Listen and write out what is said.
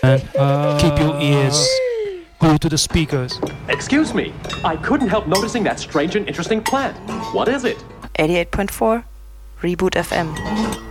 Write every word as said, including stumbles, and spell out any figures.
And uh, keep your ears glued to the speakers. Excuse me, I couldn't help noticing that strange and interesting plant. What is it? eighty-eight point four Reboot F M.